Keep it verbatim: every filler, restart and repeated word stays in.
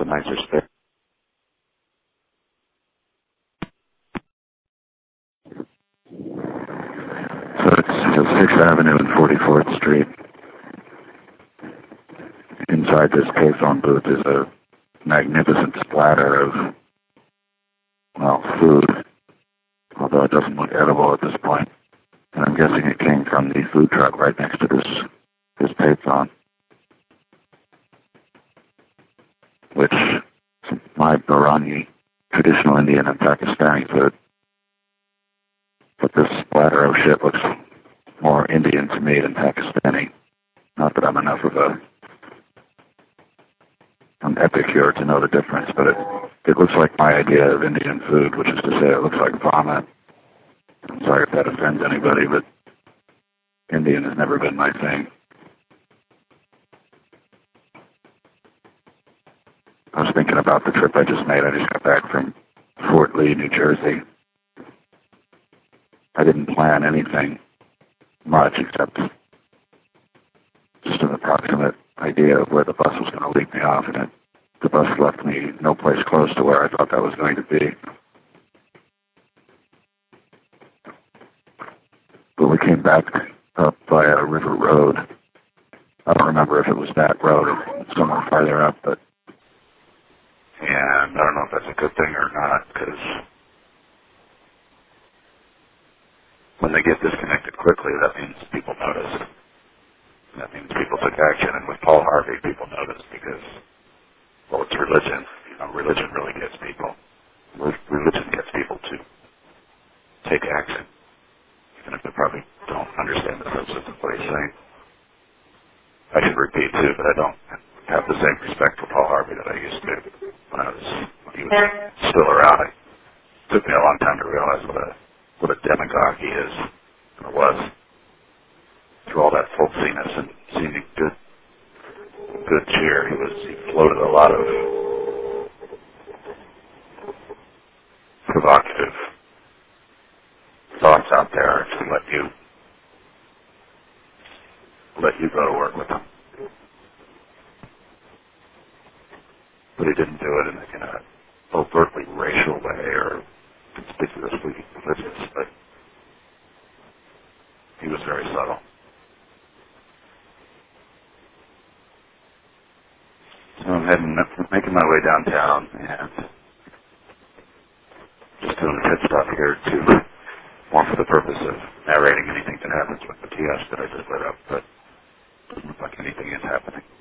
nicer space. So it's sixth Avenue and forty-fourth Street. Inside this payphone booth is a magnificent splatter of, well, food, although it doesn't look edible at this point. And I'm guessing it came from the food truck right next to this, this payphone, which is my Barani, traditional Indian and Pakistani food. But this splatter of shit looks more Indian to me than Pakistani. Not that I'm enough of a an epicure to know the difference, but it, it looks like my idea of Indian food, which is to say it looks like vomit. I'm sorry if that offends anybody, but Indian has never been my thing. I was thinking about the trip I just made. I just got back from Fort Lee, New Jersey. I didn't plan anything much except just an approximate idea of where the bus was going to leave me off, and it, the bus left me no place close to where I thought that was going to be. But we came back up via River Road. I don't remember if it was that road or somewhere farther up, but and I don't know if that's a good thing or not, because when they get disconnected quickly, that means people noticed. That means people took action, and with Paul Harvey, people noticed because, well, it's religion. You know, religion really gets people. Religion gets people to take action, even if they probably don't understand the substance of what he's saying. I should repeat, too, that I don't have the same respect for Paul Harvey that I used to when I was when he was still around. It took me a long time to realize what a what a demagogue he is, or was. Through all that folksiness and seeming good, good cheer, he was he floated a lot of provocative thoughts out there to let you let you go to work with him. But he didn't do it in a, in a overtly racial way or conspicuously religious, but he was very subtle. So I'm heading, making my way downtown and just doing a pit stop here to, more for the purpose of narrating anything that happens with the kiosk that I just lit up, but it doesn't look like anything is happening.